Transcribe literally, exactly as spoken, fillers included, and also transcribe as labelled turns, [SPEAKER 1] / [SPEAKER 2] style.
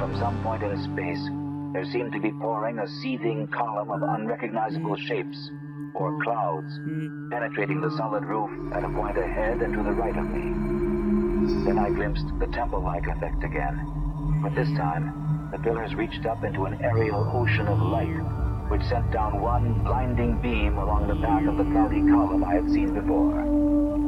[SPEAKER 1] from some point in space, there seemed to be pouring a seething column of unrecognizable shapes, or clouds, penetrating the solid roof at a point ahead and to the right of me. Then I glimpsed the temple-like effect again, but this time, the pillars reached up into an aerial ocean of light, which sent down one blinding beam along the path of the cloudy column I had seen before.